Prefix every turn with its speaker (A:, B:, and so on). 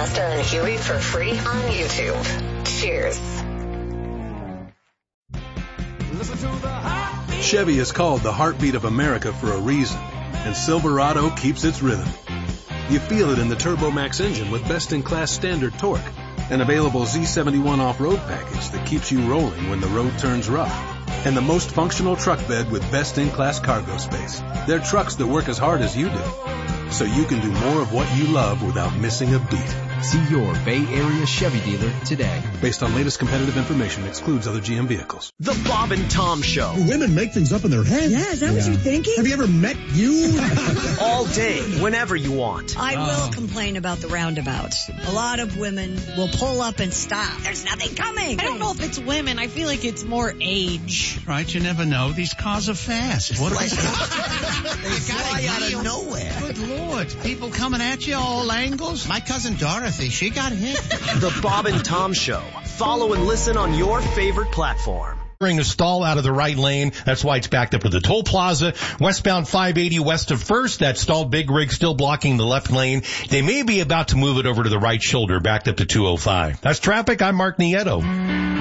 A: Shasta and Huey for free on YouTube. Cheers.
B: Chevy is called the heartbeat of America for a reason, and Silverado keeps its rhythm. You feel it in the Turbo Max engine with best-in-class standard torque, an available Z71 off-road package that keeps you rolling when the road turns rough, and the most functional truck bed with best-in-class cargo space. They're trucks that work as hard as you do, so you can do more of what you love without missing a beat.
C: See your Bay Area Chevy dealer today.
B: Based on latest competitive information, excludes other GM vehicles.
D: The Bob and Tom Show.
E: Women make things up in their head.
F: Yeah, is that what you're thinking?
E: Have you ever met you?
D: All day, whenever you want.
F: I will complain about the roundabout. A lot of women will pull up and stop. There's nothing coming.
G: I don't know if it's women. I feel like it's more age.
H: Right, you never know. These cars are fast. What
E: They fly out of nowhere.
H: Good Lord. People coming at you all angles. My cousin Dorothy, she got hit.
D: The Bob and Tom Show. Follow and listen on your favorite platform.
I: A stall out of the right lane. That's why it's backed up to the toll plaza. Westbound 580 west of First. That stalled big rig still blocking the left lane. They may be about to move it over to the right shoulder, backed up to 205. That's traffic. I'm Mark Nieto.